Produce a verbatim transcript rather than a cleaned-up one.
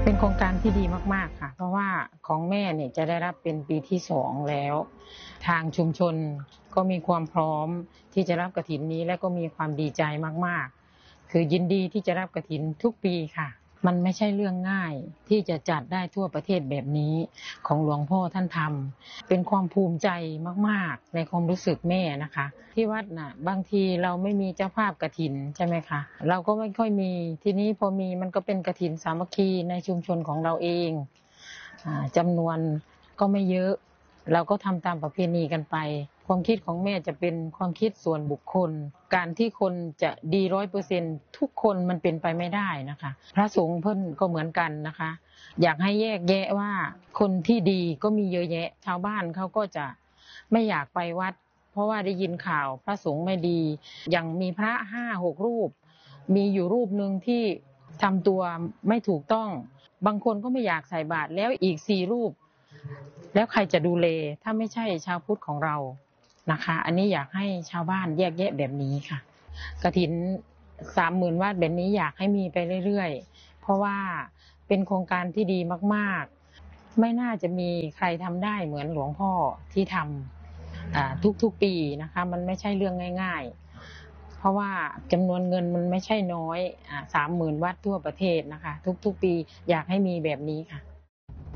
เป็นโครงการที่ดีมากๆค่ะเพราะว่าของแม่เนี่ยจะได้รับเป็นปีที่สองแล้วทางชุมชนก็มีความพร้อมที่จะรับกฐินนี้และก็มีความดีใจมากๆคือยินดีที่จะรับกฐินทุกปีค่ะมันไม่ใช่เรื่องง่ายที่จะจัดได้ทั่วประเทศแบบนี้ของหลวงพ่อท่านทำเป็นความภูมิใจมากๆในความรู้สึกแม่นะคะที่วัดน่ะบางทีเราไม่มีเจ้าภาพกฐินใช่ไหมคะเราก็ไม่ค่อยมีทีนี้พอมีมันก็เป็นกฐินสามัคคีในชุมชนของเราเองจำนวนก็ไม่เยอะเราก็ทำตามประเพณีกันไปความคิดของแม่จะเป็นความคิดส่วนบุคคลการที่คนจะดีร้อยเปอร์เซ็นต์ทุกคนมันเป็นไปไม่ได้นะคะพระสงฆ์เพิ่นก็เหมือนกันนะคะอยากให้แยกแยะว่าคนที่ดีก็มีเยอะแยะชาวบ้านเขาก็จะไม่อยากไปวัดเพราะว่าได้ยินข่าวพระสงฆ์ไม่ดีอย่างมีพระห้าหกรูปมีอยู่รูปนึงที่ทำตัวไม่ถูกต้องบางคนก็ไม่อยากใส่บาตรแล้วอีกสี่รูปแล้วใครจะดูแลถ้าไม่ใช่ชาวพุทธของเรานะคะอันนี้อยากให้ชาวบ้านแยกแยะแบบนี้ค่ะกฐินสามหมื่นวัดแบบนี้อยากให้มีไปเรื่อยๆเพราะว่าเป็นโครงการที่ดีมากๆไม่น่าจะมีใครทำได้เหมือนหลวงพ่อที่ทำทุกๆปีนะคะมันไม่ใช่เรื่องง่ายๆเพราะว่าจำนวนเงินมันไม่ใช่น้อยสามหมื่นวัดทั่วประเทศนะคะทุกๆปีอยากให้มีแบบนี้ค่ะ